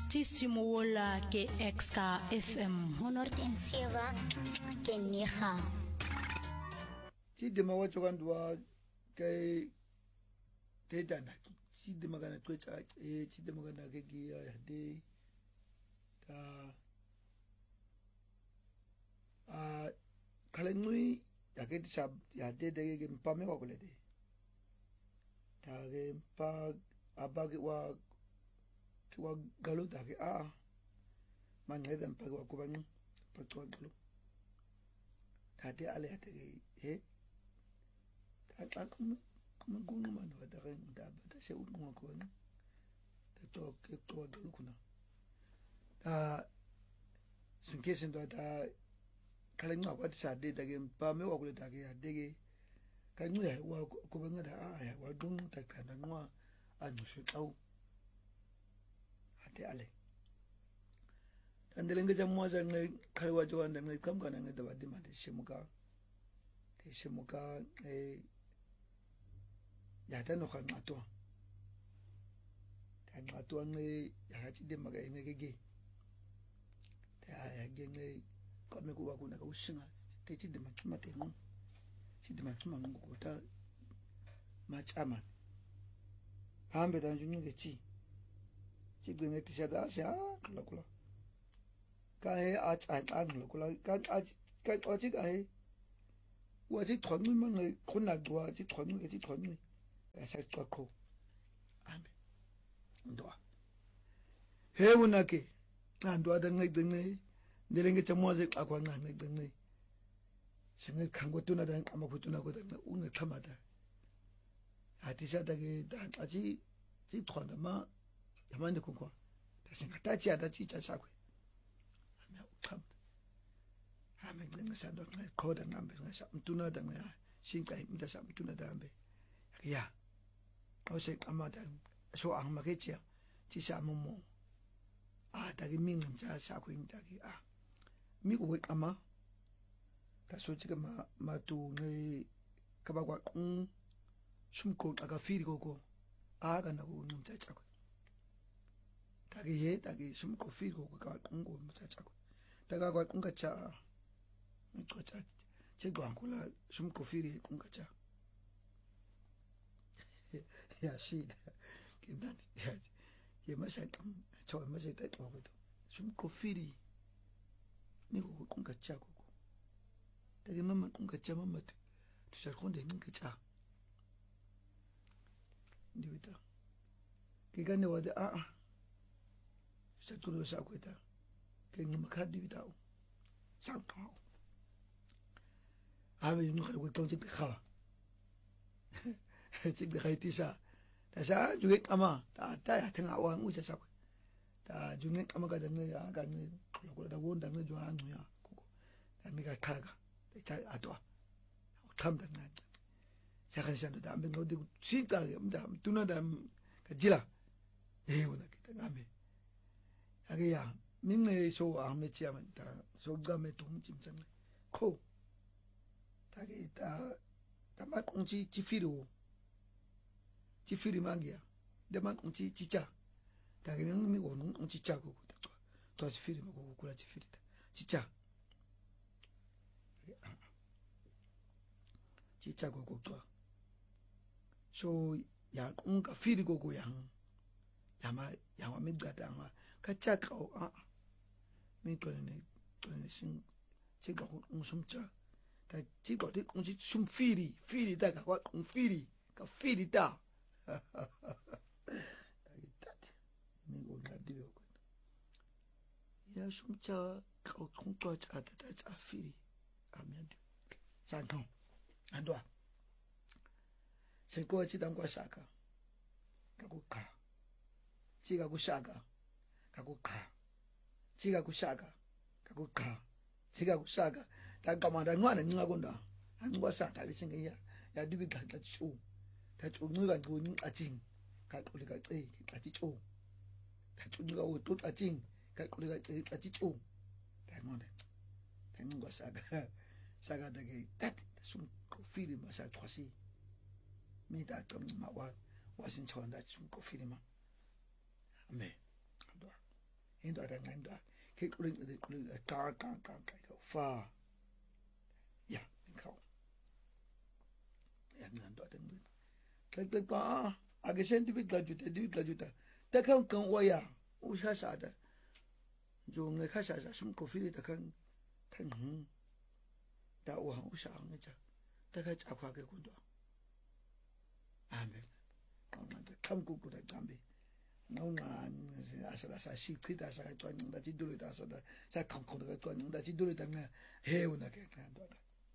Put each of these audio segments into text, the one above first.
Tisimola ke Exka FM 107 ke Niga. Tidima wachokandwa kai tetana tidima kana twetsa tidima kana ke ya de ta kalengui yaketi sab ya de ke mpame wa kulede ta ke mpa abage wa kiwa galo ta ke mangeda mpa wa kubani patwa galo tade ale ate he ta kuma mano da ren da ba se unwa ko ni ta to ke to galo kuna ta sinke sindo ta kalengwa kwa tsa de da ke mpa me wa kulede ta ke ya de ke kanyu ya wa ko benga da ya wa dung ta kana nwa anu se tau ate ale andelenge jamwa za ngai kalwa jo anda ngai kam kana ngai da badi ma de shimuka ya ta no kan ato ngai ya hati de maga ngai ge ta ya ge ngai ko me ko wa kuna ka usinga te ti de makima te no ti de makima ngo ko ta machama ambe da junyu ge chi gwe ti sa da sa kula kai kula kai ochi kai wa ti thonu mang khona dwa ti thonu ke ti thonu sa ko ambe ndo he una ke ndo da ngai ngai ndelenge chamoze akwa ngai ngai singe kango tuna da kama kutuna ko da unge khamada ati sa da ke da achi ti thona ma yamande kuko tasinga tachi adachi cha sakwe ame ukam ame ngenga sando ngai koda ngambe ngasa mtuna da ngai singa imda sa mtuna da ambe ya ose amada so ahma kechia ti sa momo ta gi mingam cha sakwe imda gi mi ko ama ta so chiga ma tu ngai kabagwa shumko aga firi gogo aga na go num cha chakwe tagi sum kofi go ka kungo mtsacha ko daga kwa kunga cha mtsacha che go ankula sum kofi ri kunga cha ya shida kindani ya masa kam cha masa ta ko ko sum kofi ri ni go kunga cha ko tagi mama kunga cha mama tu sa konde kunga cha ndivita kigane wada Saturo sa kweta ke ni makadi bitao sa tao ave no khalo ko tik khawa tik de khaiti sa ta sa juge ama ta ya thenga wa ngu sa kwe ta juge ama ga dane ya ga ni ko da won da ne jo anu ya ko ta mi ga khaga ta atwa tham da na sa kha sa da ambe no de sika mda tuna da ka jila wona ki ta ngame 아게야 민내 소 아메치야만 다 소감에 동침장 코 다게 다마 공지 지피로 지피리 망이야 대만 공지 지자 다게 미 오는 공지 짜고 또 지피리 먹고 그라 지피리다 지자 지자고 고또 소야 공가 피리고 고양 야마 midgadanga kachaka mi tone sin chiga sumcha ta chigo de kung sum firi da ka kung firi ka firi ta ta gitat mi go la dibe ko ya sumcha ka kung to cha ta firi amiando santon andwa se ko chi dang kwa saka ka ku ka chiga kushaka kakuka chiga kushaka kakuka chiga kushaka takamanda nwana ngingakonda angwa sata lisinge ya dibi gata chu ta chu ngiga ngoni ating ka quli ka ce ka ti chu ta chu ngiga wo tot ating ka quli ka ce ka ti chu ta ngona ta ngwa saka da ke tat sum ko fili ma sa trosi mi ta kam ma wa wasin chonda sum ko fili ma ame ndo into ada nganda ke kuling de kuling ka fa ya khau ya nganda de ke pa age scientific la juta ta kan waya usha sa da jo nge kha sa sum ko fi ta kan da wa usha nge cha ta ka cha kwa ke kun do amen kam ku da jambe nonga asala sa sikrita sa to nda ti dole ta sa da sa kan da to nda ti dole ta na he una ke kan do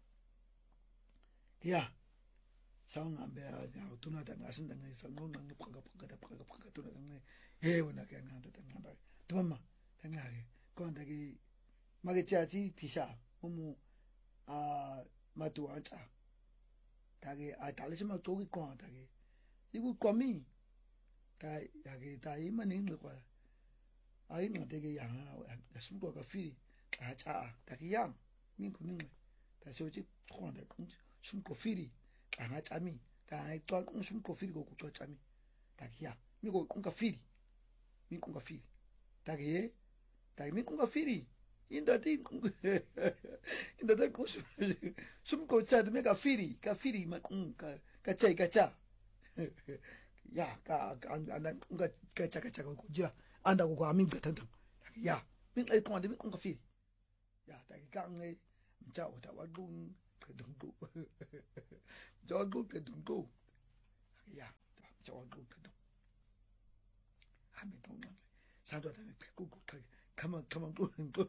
ya saung ambe a tuna da ngasin da ngai sa nonga ni paka tuna da ngai he una ke kan do ta ngai to mama ta ngai ko da ki ma ke cha ti tisha mu matu ancha ta ke a ta le ma to ki ko ta ke igu komi ta ya ke ta I ma ning ko ai no de ke yang a sum ko ka fi a cha ta ke yang min ku ning ta so ji ko da kun sum ko fi a ha cha mi ta ai to kun sum ko fi ko ku to cha mi ta ke ya mi ko kun ka fi min kun ka fi ta ke ta min kun ka fi inda tin inda da ku sum ko cha de me ka fi ma kun ka cha ya ka anda ka cha ko jira anda ko amin ka tantan ya min ai ko anda min ko fi ya ta ka ngai mcha o ta wa dun ka dun go jo go ka dun go ya ta mcha wa dun ka dun amin to na sa do ta ku ka kama go ka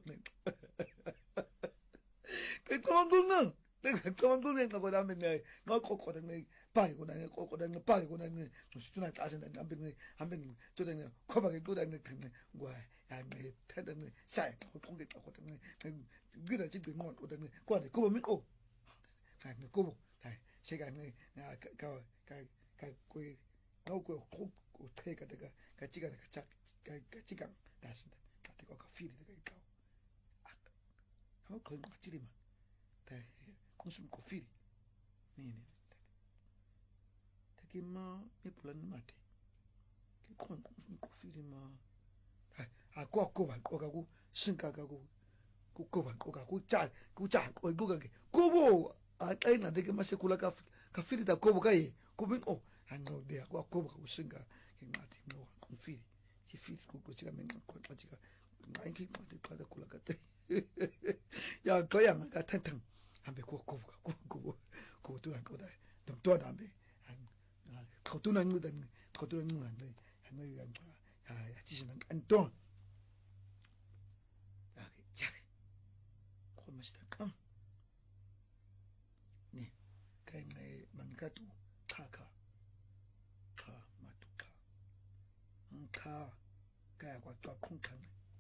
kama go na kama go na ko da men no ko ko da 빠이 고나네 꼬꼬다네 빠이 고나네 수준아 따진다 안빈네 저다네 코바게 도다네 그네 와 야네 태다네 사이 통게 꼬꼬다네 그다 지금 뭐 꼬다네 꼬네 꼬보 믿고 가네 꼬보 다이 시간에 가 꼬이 나오고 고 태가 내가 같이가 같이가 다신다 같이가 그 필이 내가 있고 아 그건 맞지리만 다 콘숨 코피 네네 ma me plan mate ke kon ko firi ma a ko ba ko ga ku shin ka ga ko ba ko ga ku cha ko bu ga ke ko bo a kai na de ke ma se kula ka firi da ko bo kai ko bin o han no de ko ba ku shin ga ke mate no ko firi si firi ko chi ga men ko ta chi ga ngai ki ma de pa da kula ka te ya ko ya ma ka tan han be ko tu han ko da dum to da be 거두는 거든 거두는 건데 하나의 야 지시는 안동 야 자 고마시다 네 그네 만가도 카카 카 마투카 카 가야과 또 콩칸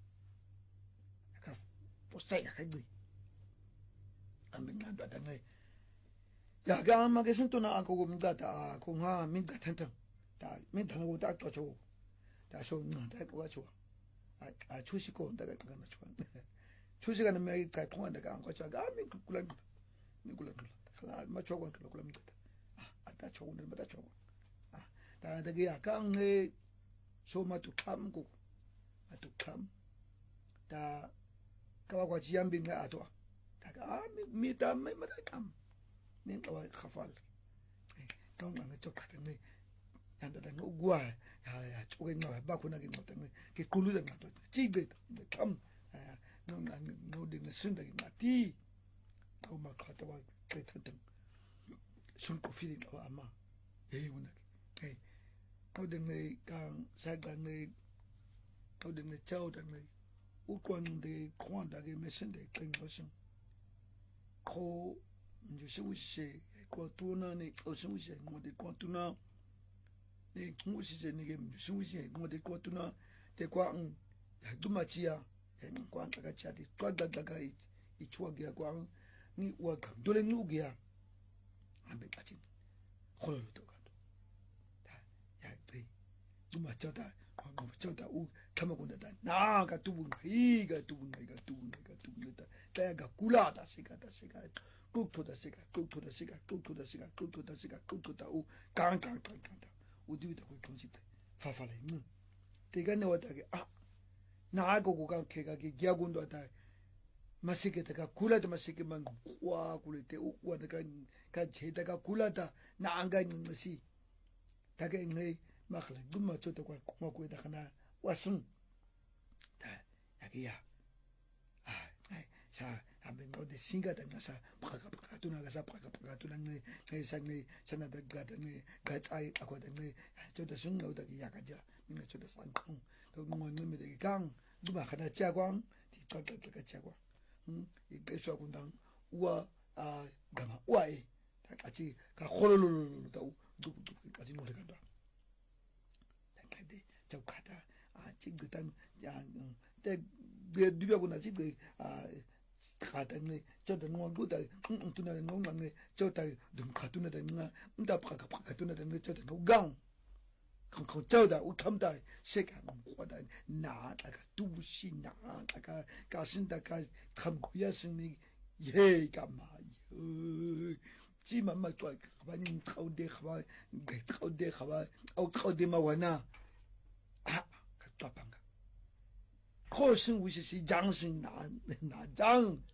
카 포스야 가지 안 민난다 당에 ya ga ma ke sinto na ko mi da ta ko nga mi da tan da mi da ko da to cho da so na da ko ga cho a chu shi ko da ga na cho chu shi ga na me ka ko da ga ko cho ga mi kulan ka ma cho ko kulan mi da da cho ko da cho da da ga ka nge so ma tu kam ko ma tu kam da ka wa ji yam bin ga ato da ga mi da me ma da kam min kawa khafal tong ang chok ka ne anda da no gwa ya choke no ba ko na ki no ne ke kulu da na to chi de kam no de ne sun da na ti ko ma ka ta wa ke tan sun ko fi no ama una ke ko de ne kan sa ga ne ko de ne chao da ne u kon de kwan da ke me sun de ken lo sun ko nju shiwushi kwa tuna ni oshiwushi ngode kwa tuna ni ngushize ni ge nju shiwushi ngode kwa tuna te kwa dumachia kwa ntaka chati kwa daga ichwa gya kwa ni waka dole nugia ambe kachin kholo to ka ta ya te dumachata kwa ngomchata u kama kunda da na ka tubunga ga tubunga ta ga kulada sika kutoda sika u kan u diu da ko konsit fa fa le te ga ne wata ke 나하고 고각해가기 기하군도 하다 마시게다가 굴라다 마시게만 와 굴때 우와다가 가 제다가 굴라다 나안가 있는 것이 다가 있네 막을 눈만 쫓다가 고마고에다 하나 왔음 다 야기야 자 한번 어디 신가다 가서 파가 두나가서 파가 두나네 회상네 산나다 가다네 가짜이 아고다네 저도 순노다기 야가자 민가 저도 산콩 또 뭐는 되게 강 누가 하나 짜광 뒤쪽가 짜광 이 쇼군당 우와 가마 우아이 다 같이 가 호로로로다 누구까지 노래 간다 근데 저 가다 찡그단 때 누벼고나 지그 가다네 저도 농구다 තු나 농망네 저다 좀 가두나다 나 음다 파가 두나다 저도 노강 강 저다 우탐다 세가는 고다 나다가 두부시 나다가 가신다가 감구야스니 예가마 지만마 또 가바님 가운데 가봐 가운데마 와나 가빠방가 코신 우시시 장신 나장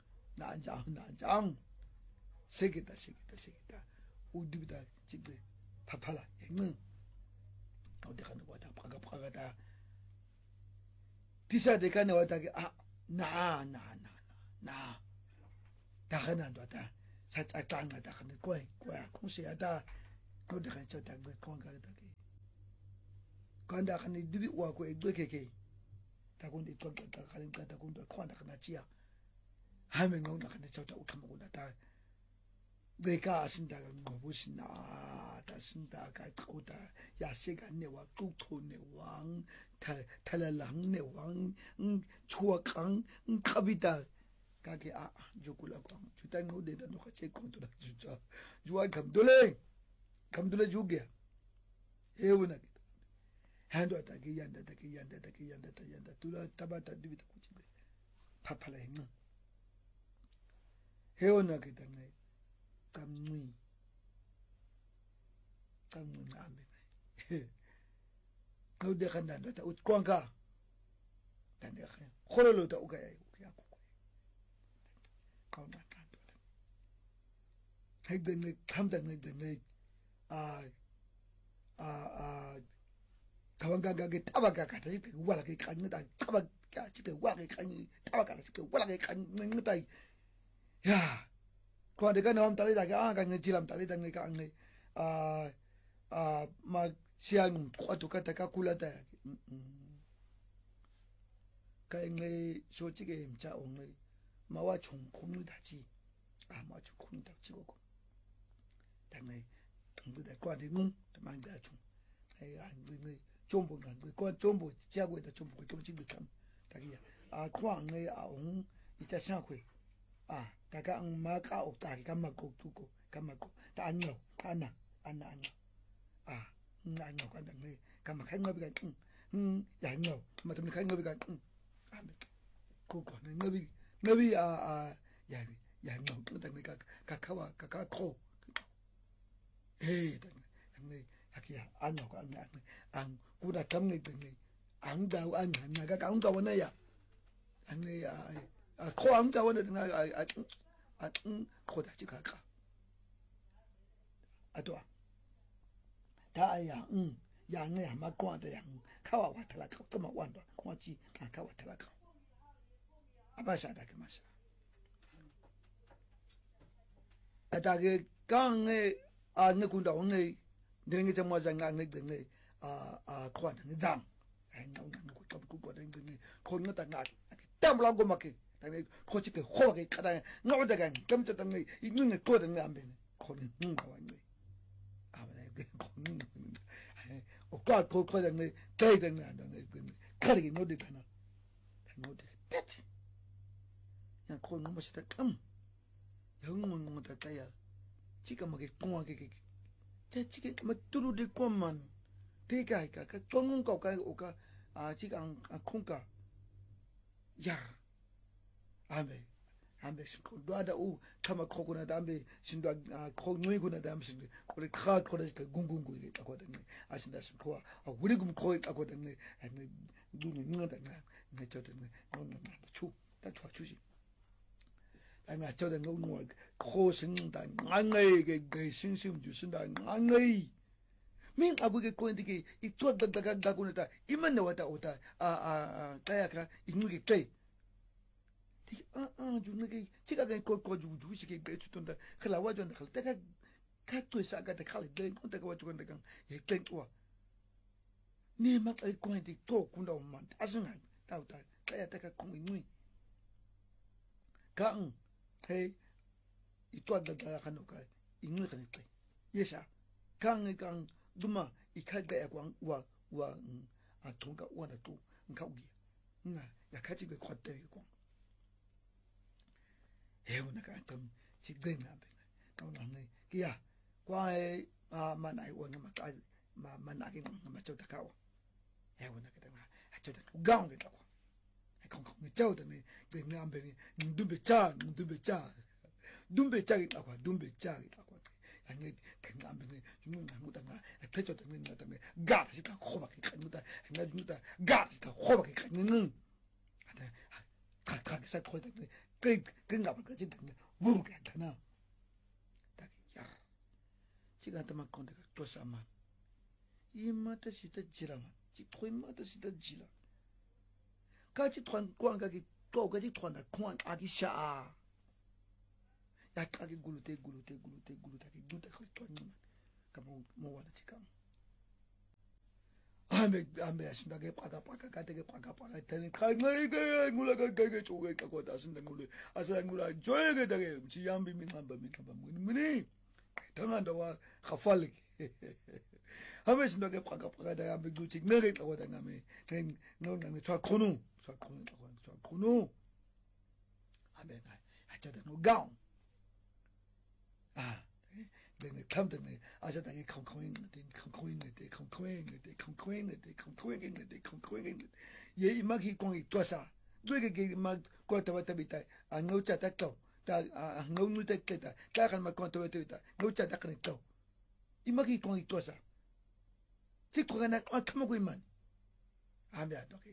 세계다 우디비다 지금 파팔라 응 어디 가는 거다 파가다 디사데 가는 거다 나 다가난도 다 사짜짱하다 하는 거야 공시하다 어디 가는 저다 그 공가다 간다 가는 디비 와고 에게게 다군데 또 가는 가다 군도 코안다 가나지야 하면 너나 가는 저다 우타먹고다 다 내가 아신다가 뭐보시나 다신다가 거다 야세가 내와 뚝토 내왕 탈랄랑 내왕 추악강 카비다 가게 조kul라고 주단 노데다 너 같이 컨트라 주자 주한 감돌레 주게 해오나 한도다 기얀다 둘다 타바타 디비다 kuchide 파팔라 했나 해오나 기다네 감누이 나메 그데 간다다 웃광가 단데 호로로다 오가야 야고 가운데 간다 해드네 감다네 가방가게 따바가가 되게 와라게 간다 따바가 지게 와게 간 따바가 지게 와라게 간다 야 과대가 나옴 딸이다가 간네 지람 딸이다니까 안네 막 시안 과도가다가 굴라다 가잉네 솔직히 임자 오늘 마와 총 콤누다지 마총 콤누다 지고고 당내 당부다 과대는 만다 총 네 좀보는 그 좀보 지하고에다 좀보 좀 지금 다기야 광네 옹 이자 상회 다가 마가 없다기 감마고 두고 감마고 다 안녕 안나 안녕 간다네 감마 खाइङबि가 야녀 마트미 खाइङबि가 아메 고고는 너비 야녀 근데 가카와 가카코 에이 당네 하기야 안녕 안 구다 담네 등네 안다 안나가 강다 원나야 당네 코앙다 원나 코다 지가가 아도아 다야 양네 마고한테 양 카와 와탈라 카마 완도 코지 카와 탈라 카 아바샤다 그마샤 아다게 강에 느군다 오늘 내게 정말 장난네 등네 코한테 장 나온다는 거 또 등네 코는 나 땀라고 막게 당내 코치게 호하게 가다 나오다가 점점 당내 이눈에 거든 안 되네 코는 나왔네 아무래 그 코는 오까 코코당내 대등네 안 되네 가리게 못 되잖아 못 되겠지 그냥 코는 멋있다 영웅은 다야 지금 막게 공하게 지금 막 뚜루들 것만 대가니까 그 쫑은 거가 오가 지금 콩가 야 아메 신고 도와다 우 카마 코코나 담베 신도 코누이구나 담 신도 코레 카 코레 궁궁구 있다고 하더니 아신다 신고 우리 금 코에 있다고 하더니 눈이 능하다 ngay cho đến nó là chu ta chua chu gì anh là cho đến nó nuôi khô sinh ta ngang ngay cái sinh sinh ju sinh ta ngang ngay mình abu cái con thì cái chuột da con ta iman nó ta ota cái cái inu cái cây thì ju cái chỉ cái con ju cái cái chút đó khi là wajon khal ta cái tuổi sa cái khal cái con ta cái wajon cái cái cây tua ni mà cái con thì to cũng đâu mà asing tao ta cái cái con inu càng hey chuột da cái nó cái inu cái cây yesa càng duma ikhaga yakwang wa athunga wana tu ngawuya nga yakhathi bekhwate yakwa hewo nakatam chigdenga bena kaunane kia kwa manai wona makai manaki ngamachoda kawa hewo nakatanga achoda gaung de kwa kong choda ni ngambe ni dumbe cha dumbe cha kwa dumbe cha kwa anh anh bên chúng mình ta thấy cho tụi mình là tụi mình gạt thì ta khó cái cảnh chúng ta gạt thì ta khó cái cảnh ngưng cái sai thôi cái ngập cái chuyện vô cái thằng nào ta cái chỉ cần ta mà còn cái tôi sao mà ima ta chỉ ta chỉ làm chỉ thôi mà ta chỉ ta chỉ làm cái chỉ thuần quan cái tôi cái thuần là quan cái sao ya kage gulute cái duta ko tonni kamo mo wala tikam ambe asinda ke paka kate ke paka tani khangai ke ngula ke choge ka ko dasinda ngule asa ngula joye ke dage chi yambi mi ngamba muni tanganda wa khafalik ambe asinda ke paka da ambe duchi ngere ka ko da ngame ken ngone twa khonu ambe na achada no gaung dengan kam dengan aja dengan kongkoing ye imagi kongi tosa dua ke mag kota wata bita ngau chata kau ta ngau nu ta keta ta kan ma kota wata bita ngau chata kan kau imagi kongi tosa si ko kana kamo ko iman ambe adoke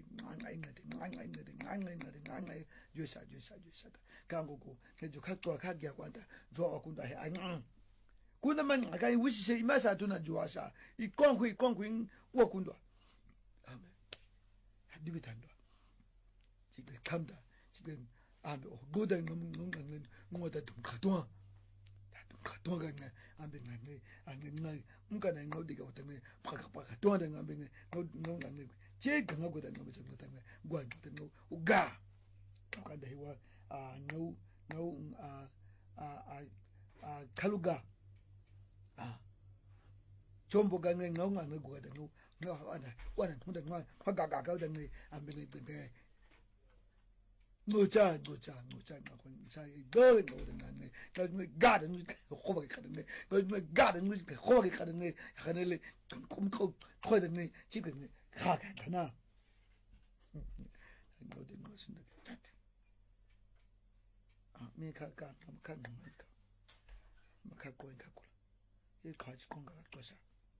ngai jusa kango ko ke jo khatwa khagya kwanta jo akunda he an kuna man akai wishi se imasa tuna juasa ikonkwi wakundwa amen hadibitandwa chike kamda chike ambe goda ngangen ngoda dum khatwa ga ambe ngai mkana ngodi ga utane paka to da ngambe ngangen che ganga goda ngambe changata gwa tano uga akanda hiwa kaluga chombo gange ngaunga nguga da no wana tunda ngwa ga da ni ambe ni de ngocha na ko sai do ngo da ngane ka ga da ni ko ba ka da ni ga da ni ko ba ka da ni khanele kum ko da ni chi ga ni ga na ngo de ngo sin da me ka maka ko ka ko e ka chi ko ga to sa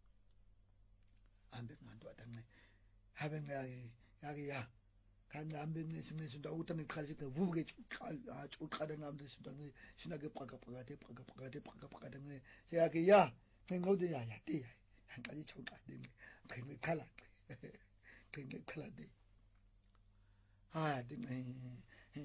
ambe ngando atane haben ya kan ambe ne sine sunda utane khasi ka vuge chu khada ngamde sindane sinage paka de ne se ya ke ngode ya te ya han ka ji chau ka de ne ke khala de ha de ne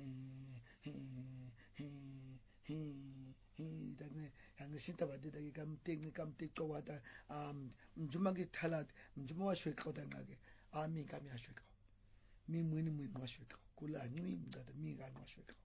dane hang sinta ba de dagi kam tek ko wata mjumagi thala mjumwa shwe ka da ngage mi kam ya shwe ka mi muni ma shwe ka kula ni mda da mi ga ma shwe ka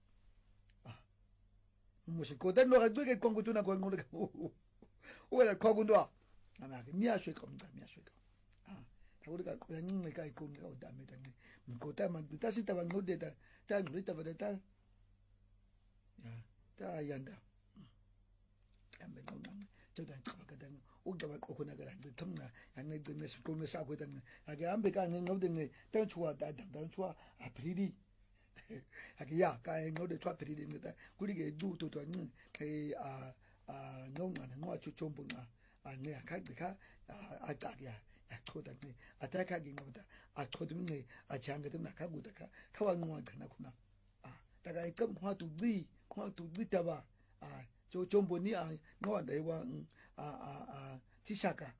mo se ko da no ga duke kongo tuna ko ngole o wala ko gundwa ama ke mi ya shwe ka mda mi ya shwe ka ta ko ga ko ni ga ko ni o da me da ni ko ta ma ta sinta ba ngode ta ngita ba ta ya ta yanda ambe nong 저단 가거든 오다가 오고나가라 틈나 양내 등내 스콘내 싸고든 아게 암베가 ngawden 단 좋아다 단 좋아 아프리디 아게 야 가에 ngawde 좋아 프리디 ng다 구리게 두도도 그 ngaw나 ngwa chuchombunga ane akagika atakia yachoda nge ataka ngingabata achoda nge achanga temna kaguda ka kawanwa kana kuna daga ikam khwatu gbi taba chomboni ngwanda iwa tishaka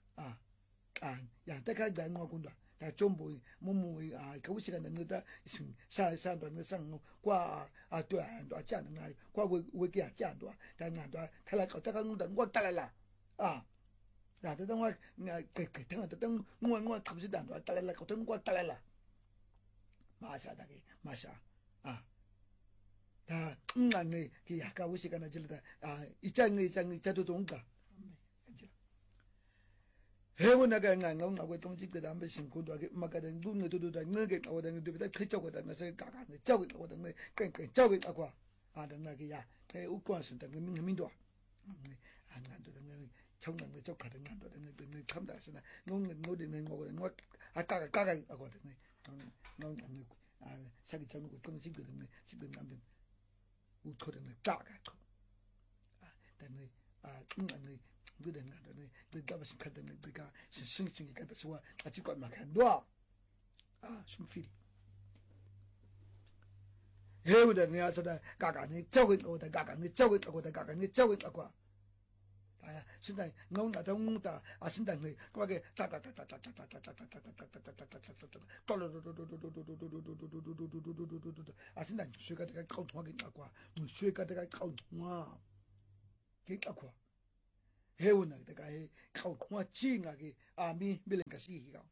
ya taka ngwa kunda ta chombo mumu kawushika ndangeta sa ndo ngesango kwa atwa ndo achana nayo kwa weki achandwa tangandwa thala taka ngunda ngwa talala ya tatangwa tanga tatang ngwa kabisi dandwa talala ko ngwa talala masha dage masha 다 응안에 그 약간 우시가나 질다 이장이 자도 동가 해원나가 응안하고 동직도 담배 신고도 하게 막가는 눈에 도도다 너게 나오다는 데보다 그쪽보다 나서 가가는 저기 나오다는 깽깽 저기 나고 아다나게 야 우권선다 그 민도 안간도는 정당의 쪽하던 간도는 그 감다스나 농는 노리는 거거든 뭐 아까가 하거든 농는 사기 잡는 거 지금 남들 우토르는 짜가고 다네 응안의 그den가네 그다바신 카드네 그가 신신이 가다서와 같이 걸 막한도 숨필이 해우다네 아서다 가가네 저기 오다 가가네 저기 오다 가가네 저기 하고 신당 농다 동다 신당네 그게 신당 쇠가다가 카운트하게 갖고 쇠가다가 카운트와 게갖고 해운나 내가 해 카운트와 징하게 아미 밀랭가시가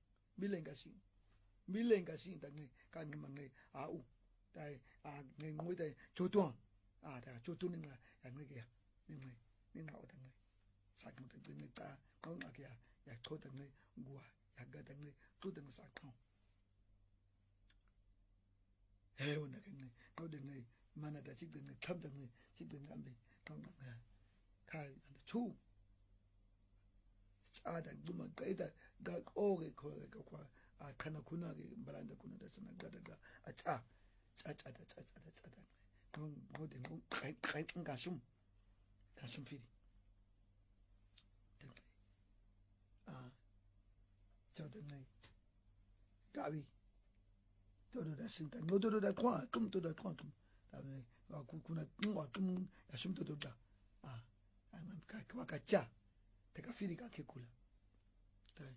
밀랭가시 당네 간만네 아우 다이 네 뭐데 조동 다 조동은 양게야 민가 오당네 사금도 되니까 건강하게 야 토등네 구아 야가등네 토등 사금 해운나겠네 너등네 만나다 지등네 탐등네 지등 감비 건강해 칼 초 아다 누만 가이다 가 오게 거가 카나쿠나게 말한다 쿠나다 선나 가다가 짜짜다 건 뭐든 가이 가숨 피리 저들네 가위 도도다 신다 노도도다 과 tum도다 좀 다음에 구구나 좀 야심도도다 아만 가짜 내가 피리가 개꿀라 네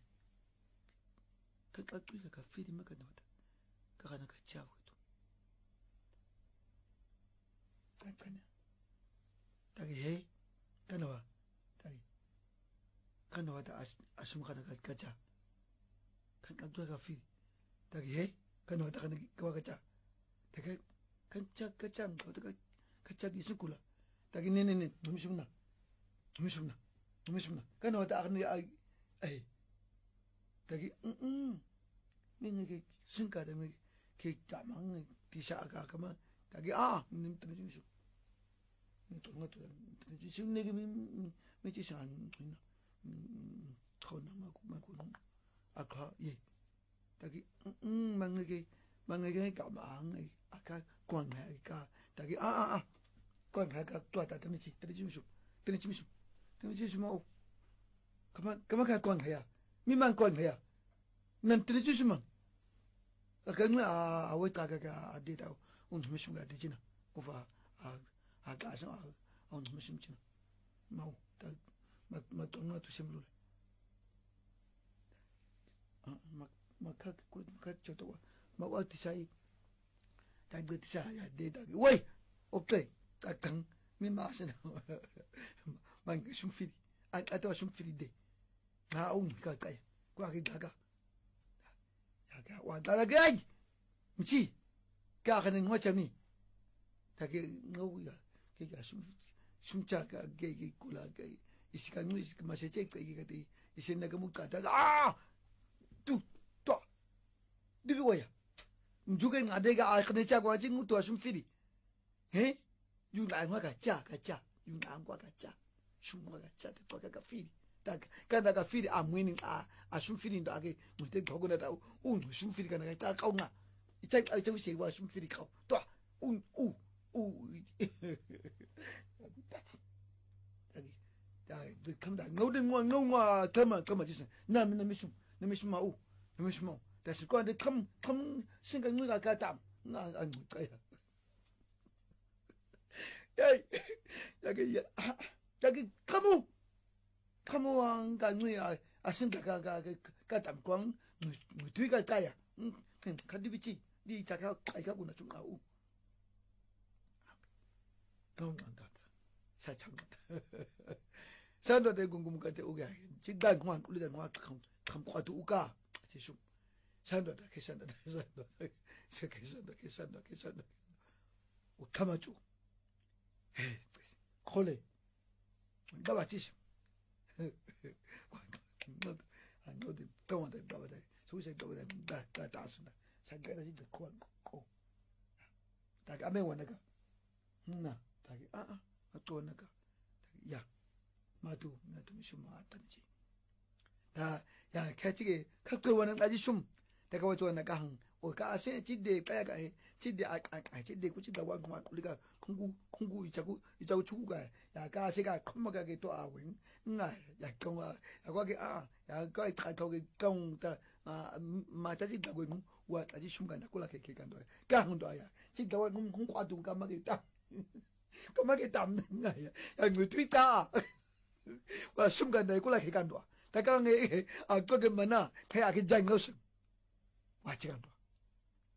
그까 뚜이가 피리 막가 나왔다 가가나 같이 하고 또 그러니까 다기 해 가나와 다기 가나와다 아심가나 가짜 kan tua kafi tagi he kan wata kan kawa kaca tagi kanca kaca kau tagi kaca di sekolah tagi nene numisumna kan wata akan ai tagi ini ke singkat ini ke tamang bisa agak kama tagi nim terjun ni tu ngat terjun ni ke mi cisan ni kau nama aku 아까 예 다기 망게 가망 아까 관하가 다기 관하가 또다 드니지 뭐 그만 가 관해야 미만 관해야 난 드니지 뭐 아까 아왜 가가 데이터 운무심가 되지나 오바 가서 운무심지나 뭐 돈나 투심로 maka coba mau artisai tak betisah ya dia tak woi okey kakang mimasna mang sumfiri atau sumfiri de ngaung kakay kwa kidaga ya wa dalagay mchi ka kanin wachami take ngau ya ke ga sumcha ka ge kula ke isikan mu maseche ke ke isin nagamuka daga tu dibiwaya mjuke ngadega akne chakwa chingu to shumfiri yuna kacha yuna kacha shumwa kacha to kafiri tak kana kafiri amwini shumfiri ndo ake mwite gogona ta shumfiri kana kacha kaunga icha usiwa shumfiri kau to 야 컴다 노든 뭐 노마 컴마 지선 나미슈 마우 나미슈 마우 다시 거한테 컴 생각 누가 가담 나안 거야 야 여기 카무왕 간누야 아신다가 가담 광 무뒤가 까야 가디비치 니 자가 가이가구나 좀 나오 건강하다 사창다 산도대 궁금한데 오게 진단 그만 우리가 뭐 감과도 우가 지금 산도다 계산다 계산다 우카마주 콜레 나와 지금 안 너도 동안에 나와다 소식 나와다 다 다스나 상가라 진짜 코고 다 까매 원나가 나 다기 또 나가 야 마두 미슈마 왔다지 야 캐치게 갖고 원은 까지 숨 내가 와서 나가 한 오가세 지대 까야가 지대 지대 구치다 왕과 우리가 공구 이자고 주고가 야 가세가 컴마가게 또 아고 나야 경와 야과게 야 거기 가거기 경다 마타지 가고 와 까지 숨간다 꼴라게 간다 가흥도야 지가 와 공과도 까마게 딱 까마게 담는 거야 야 무트이다 와 숨간다 꼴라게 간다 다가네 거기 만나 해야게 장거스 와 지간다